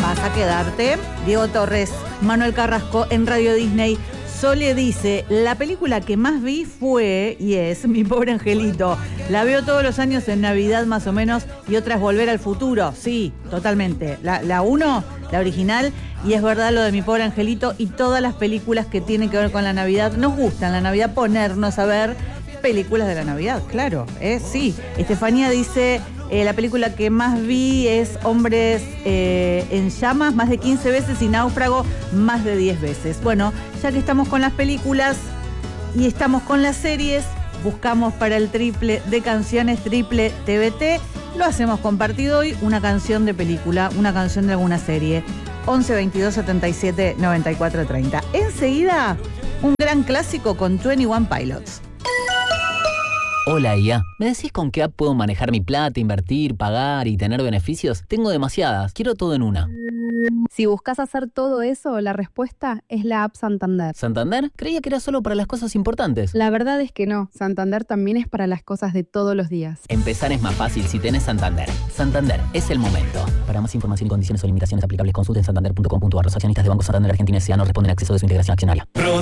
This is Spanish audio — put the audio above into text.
vas a quedarte. Diego Torres, Manuel Carrasco en Radio Disney. Sole dice, la película que más vi fue y es Mi Pobre Angelito. La veo todos los años en Navidad más o menos y otra es Volver al Futuro. Sí, totalmente. La 1, la original, y es verdad lo de Mi Pobre Angelito y todas las películas que tienen que ver con la Navidad. Nos gusta en la Navidad ponernos a ver películas de la Navidad, claro. Sí, Estefanía dice... la película que más vi es Hombres en Llamas, más de 15 veces, y Náufrago, más de 10 veces. Bueno, ya que estamos con las películas y estamos con las series, buscamos para el triple de canciones, triple TBT. Lo hacemos compartido hoy, una canción de película, una canción de alguna serie. 11 22 77 94 30. Enseguida, un gran clásico con 21 Pilots. Hola IA, ¿me decís con qué app puedo manejar mi plata, invertir, pagar y tener beneficios? Tengo demasiadas, quiero todo en una. Si buscas hacer todo eso, la respuesta es la app Santander. ¿Santander? Creía que era solo para las cosas importantes. La verdad es que no, Santander también es para las cosas de todos los días. Empezar es más fácil si tenés Santander. Santander, es el momento. Para más información y condiciones o limitaciones aplicables, consulten santander.com.ar. Los accionistas de Banco Santander Argentina S.A. no responden a acceso de su integración accionaria.